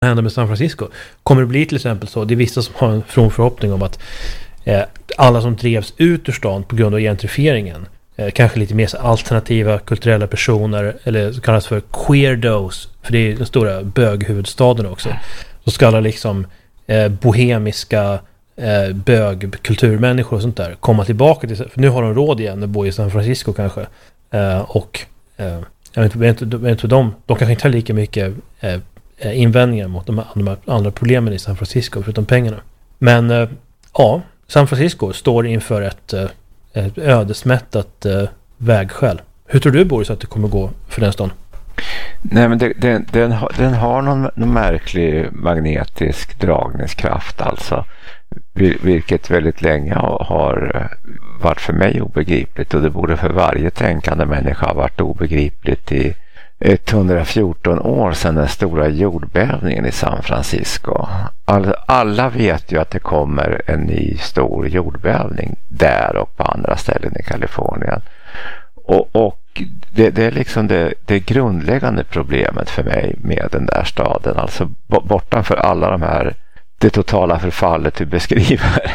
händer med San Francisco? Kommer det bli till exempel så, det är vissa som har en from förhoppning om att alla som drevs ut ur stan på grund av gentrifieringen, kanske lite mer alternativa kulturella personer, eller så kallas för queerdos, för det är den stora böghuvudstaden också, så ska alla liksom bohemiska bögkulturmänniskor och sånt där komma tillbaka till, för nu har de råd igen att bo i San Francisco kanske, och jag vet inte de kanske inte har lika mycket invändningar mot de andra problemen i San Francisco förutom pengarna. Men San Francisco står inför ett ödesmättat vägskäl. Hur tror du, Boris, att det kommer gå för den stan? Nej, men den har någon märklig magnetisk dragningskraft alltså, vilket väldigt länge har varit för mig obegripligt, och det borde för varje tänkande människa ha varit obegripligt i 114 år sedan den stora jordbävningen i San Francisco. Alla vet ju att det kommer en ny stor jordbävning där och på andra ställen i Kalifornien. Och det är liksom det grundläggande problemet för mig med den där staden. Alltså bortanför alla de här, det totala förfallet du beskriver,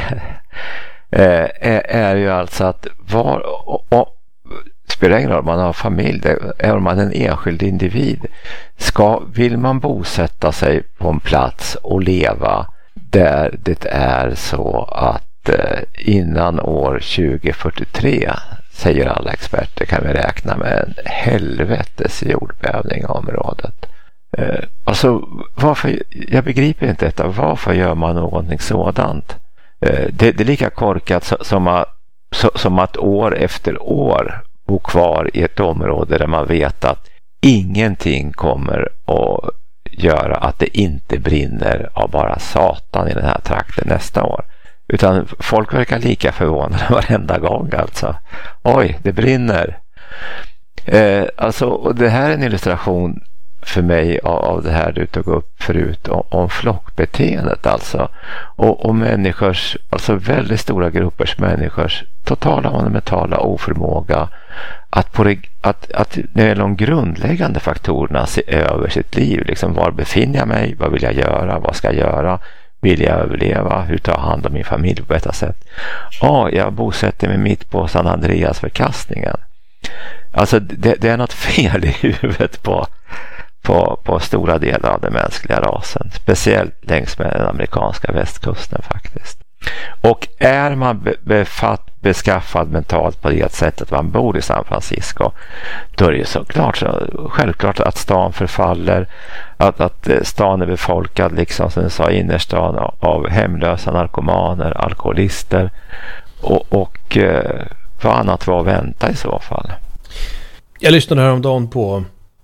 är ju alltså att spelar ingen roll om man har familj, är man en enskild individ, vill man bosätta sig på en plats och leva där det är så att innan år 2043, säger alla experter, kan vi räkna med en helvetes jordbävning i området. Alltså jag begriper inte detta. Varför gör man någonting sådant? Det är lika korkat som att år efter år bo kvar i ett område där man vet att ingenting kommer att göra att det inte brinner av bara satan i den här trakten nästa år. Utan folk verkar lika förvånade varenda gång alltså. Oj, det brinner. Alltså, och det här är en illustration för mig av det här du tog upp förut om flockbeteendet alltså. Och människors, alltså väldigt stora gruppers människors totala monumentala oförmåga att när det är de grundläggande faktorerna se över sitt liv. Liksom, var befinner jag mig? Vad vill jag göra? Vad ska jag göra? Vill jag överleva? Hur tar jag hand om min familj på detta sätt? Jag bosätter mig mitt på San Andreas förkastningen. Alltså det är något fel i huvudet på stora delar av den mänskliga rasen. Speciellt längs med den amerikanska västkusten faktiskt. Och är man beskaffad mentalt på det sättet att man bor i San Francisco, då är det ju självklart att stan förfaller, att stan är befolkad, liksom som du sa, innerstan av hemlösa narkomaner, alkoholister och vad annat var att vänta i så fall. Jag lyssnade häromdagen på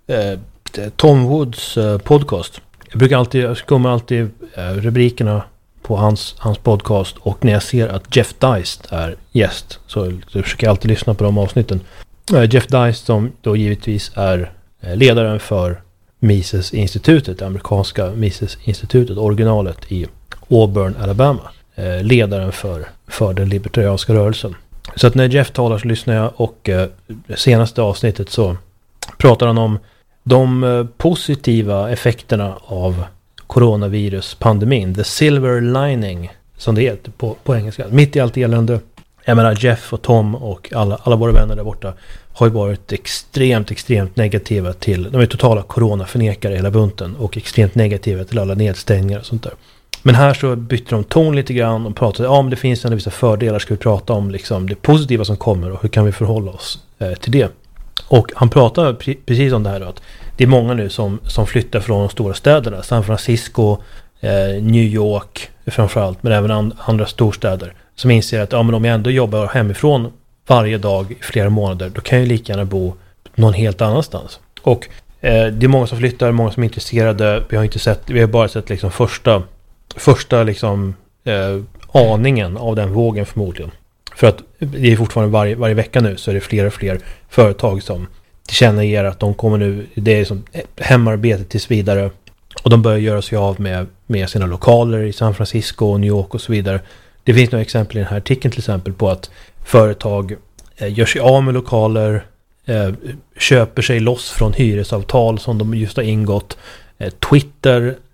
Tom Woods podcast. Jag skummar alltid rubrikerna på hans podcast, och när jag ser att Jeff Deist är gäst så försöker jag alltid lyssna på de avsnitten. Jeff Deist, som då givetvis är ledaren för Mises-institutet, det amerikanska Mises-institutet, originalet i Auburn, Alabama. Ledaren för den libertarianska rörelsen. Så att när Jeff talar så lyssnar jag, och senaste avsnittet så pratar han om de positiva effekterna av coronaviruspandemin, the silver lining som det heter på engelska. Mitt i allt elände, jag menar Jeff och Tom och alla våra vänner där borta har ju varit extremt negativa till, de är totala coronaförnekare hela bunten, och extremt negativa till alla nedstängningar och sånt där. Men här så bytte de ton lite grann och pratade om det finns vissa fördelar, ska vi prata om liksom det positiva som kommer och hur kan vi förhålla oss till det. Och han pratar precis om det här då, att det är många nu som flyttar från de stora städerna, San Francisco, New York framförallt, men även andra storstäder, som inser att men om jag ändå jobbar hemifrån varje dag i flera månader, då kan jag lika gärna bo någon helt annanstans. Och det är många som flyttar, många som är intresserade. Vi har bara sett liksom första liksom aningen av den vågen förmodligen. För att det är fortfarande varje vecka nu så är det fler och fler företag som tillkännager att de kommer nu, det är som hemarbete tills vidare, och de börjar göra sig av med sina lokaler i San Francisco och New York och så vidare. Det finns några exempel i den här artikeln till exempel på att företag gör sig av med lokaler, köper sig loss från hyresavtal som de just har ingått. Twitter